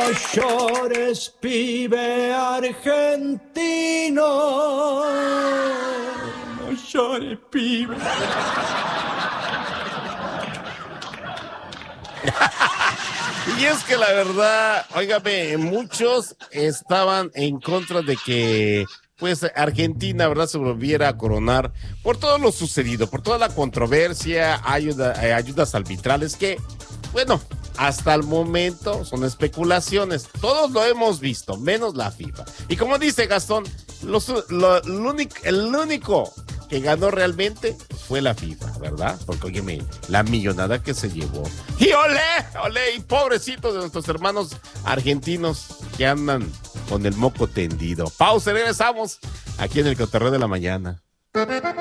llores, pibe argentino. No llores, pibe. Y es que la verdad, óigame, muchos estaban en contra de que pues Argentina, ¿verdad?, se volviera a coronar por todo lo sucedido, por toda la controversia, ayudas arbitrales que, bueno, hasta el momento son especulaciones. Todos lo hemos visto, menos la FIFA. Y como dice Gastón, el único que ganó realmente fue la FIFA, ¿verdad? Porque, óyeme, la millonada que se llevó. Y olé, y pobrecitos de nuestros hermanos argentinos que andan con el moco tendido. Pausa, regresamos aquí en el Cotorreo de la Mañana.